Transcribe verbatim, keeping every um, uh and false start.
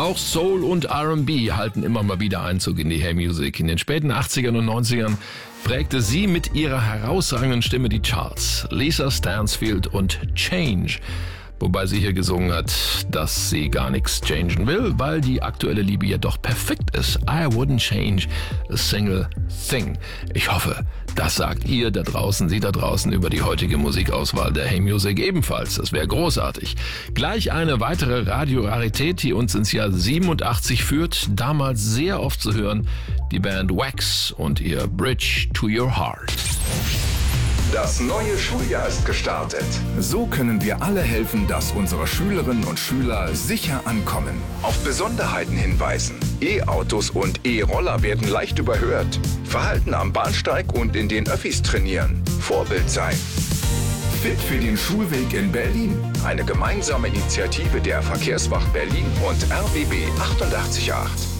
Auch Soul und R und B halten immer mal wieder Einzug in die Hey Music. In den späten achtzigern und neunzigern prägte sie mit ihrer herausragenden Stimme die Charts. Lisa Stansfield und Change. Wobei sie hier gesungen hat, dass sie gar nichts changen will, weil die aktuelle Liebe ja doch perfekt ist. I wouldn't change a single thing. Ich hoffe, das sagt ihr da draußen, Sie da draußen über die heutige Musikauswahl der Hey Music ebenfalls. Das wäre großartig. Gleich eine weitere Radiorarität, die uns ins Jahr siebenundachtzig führt. Damals sehr oft zu hören, die Band Wax und ihr Bridge to Your Heart. Das neue Schuljahr ist gestartet. So können wir alle helfen, dass unsere Schülerinnen und Schüler sicher ankommen. Auf Besonderheiten hinweisen. E-Autos und E-Roller werden leicht überhört. Verhalten am Bahnsteig und in den Öffis trainieren. Vorbild sein. Fit für den Schulweg in Berlin. Eine gemeinsame Initiative der Verkehrswacht Berlin und R B B achtundachtzig Komma acht.